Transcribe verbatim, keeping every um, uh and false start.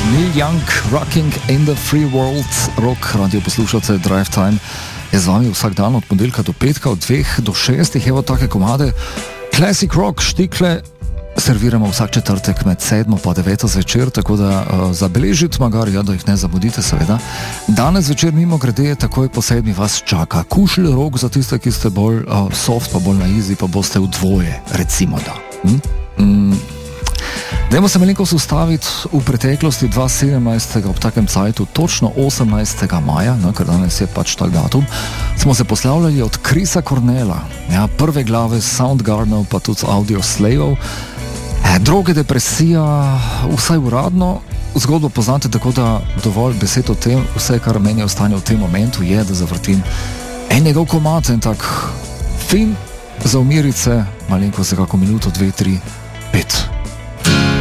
Neil Young, Rocking in the Free World, rock, radio poslušate, Drive Time je z vami vsak dan od ponedeljka do petka, od dveh do šestih, evo take komade, classic rock, štikle, serviramo vsak četrtek med sedmo pa deveto zvečer, tako da uh, zabeležite magar, ja, da jih ne zamudite seveda. Danes večer mimo grede, takoj po sedmi vas čaka kušelj rock za tiste, ki ste bolj uh, soft, pa bolj na easy, pa boste v dvoje, recimo da. Hm? Mm. Dajmo se malenkost ustaviti v preteklosti dva tisoč sedemnajstega ob takem cajtu, točno osemnajstega maja, no, ker danes je pač tak datum, smo se poslavljali od Chrisa Cornella, ja, prve glave Soundgardenov, pa tudi Audioslaveov. E, droge, depresija, vsaj uradno, zgodbo poznate, tako da dovolj besed o tem, vse, kar meni ostane v tem momentu, je, da zavrtim en njegov komad, en tak fin za umirice, malenkost za kako minuto, dve, tri, pet.